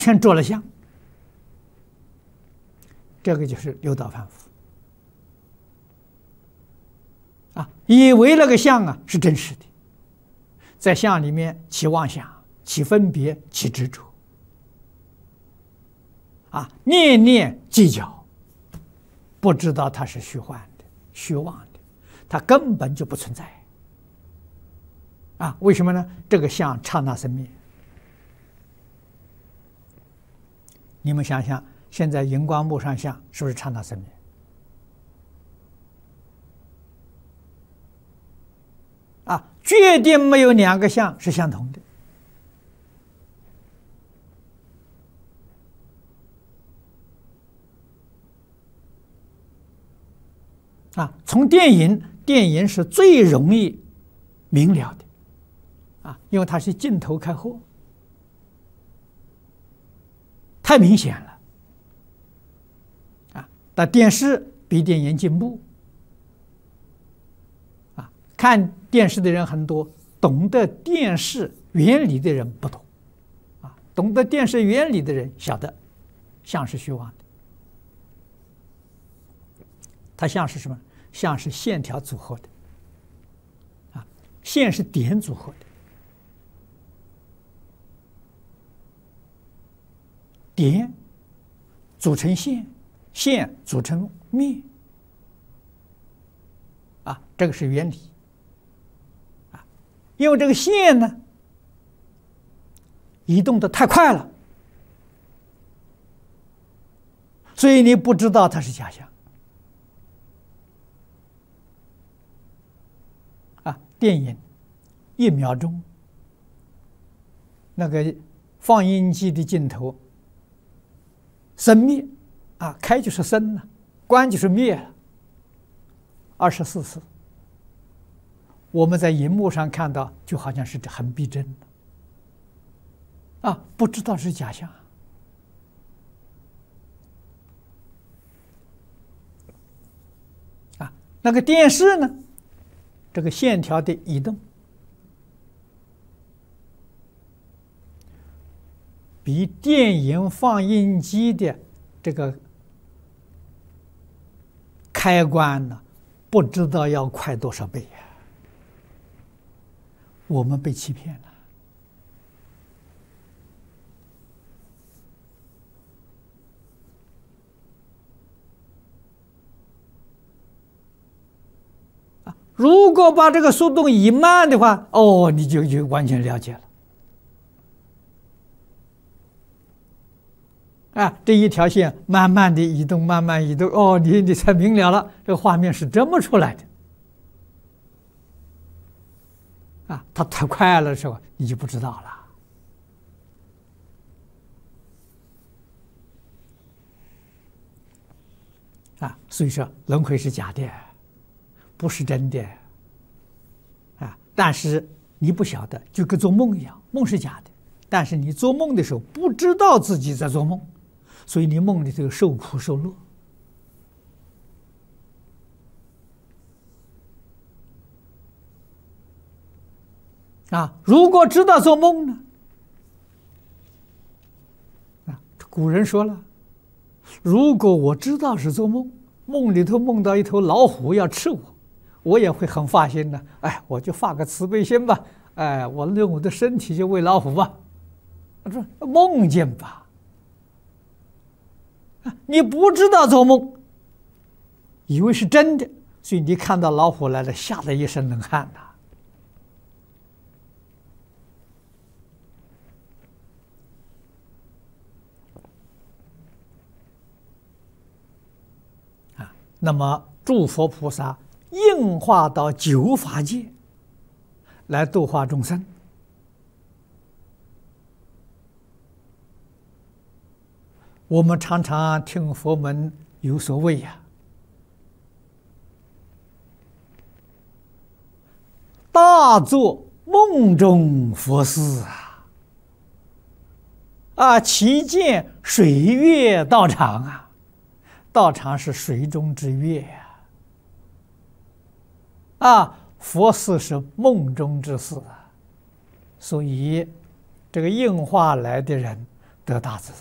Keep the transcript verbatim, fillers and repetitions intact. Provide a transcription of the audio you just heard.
全着了相，这个就是六道凡夫啊，以为那个相啊是真实的，在相里面起妄想、起分别、起执着啊，念念计较，不知道它是虚幻的、虚妄的，它根本就不存在啊！为什么呢？这个相刹那生灭。你们想想，现在荧光幕上相是不是刹那生灭？啊，决定没有两个相是相同的。啊，从电影，电影是最容易明了的，啊，因为它是镜头开货，太明显了，啊，但电视比电影进步，啊，看电视的人很多，懂得电视原理的人不多，啊，懂得电视原理的人晓得，相是虚妄的。它像是什么？像是线条组合的，啊，线是点组合的，点组成线，线组成面，啊，这个是原理，啊，因为这个线呢移动的太快了，所以你不知道它是假象。电影一秒钟，那个放映机的镜头生灭啊，开就是生了，关就是灭了，二十四次。我们在荧幕上看到，就好像是很逼真的啊，不知道是假象啊。那个电视呢？这个线条的移动，比电影放映机的这个开关呢，不知道要快多少倍呀！我们被欺骗了。如果把这个速度移慢的话，哦，你就就完全了解了。啊，这一条线慢慢的移动，慢慢移动，哦，你你才明了了，这个画面是这么出来的。啊，它太快了的时候，你就不知道了。啊，所以说轮回是假的。不是真的，啊！但是你不晓得，就跟做梦一样，梦是假的。但是你做梦的时候不知道自己在做梦，所以你梦里头受苦受乐。啊，如果知道做梦呢？啊，古人说了，如果我知道是做梦，梦里头梦到一头老虎要吃我。我也会很发心的，哎，我就发个慈悲心吧，哎，我用我的身体就喂老虎吧。他说梦见吧，你不知道做梦，以为是真的，所以你看到老虎来了，吓得一身冷汗呐。啊，那么诸佛菩萨应化到九法界来度化众生，我们常常听佛门有所谓呀、啊，大作梦中佛事啊，啊，其见水月道场啊，道场是水中之月呀。啊，佛事是梦中之事啊，所以这个应化来的人得大自在。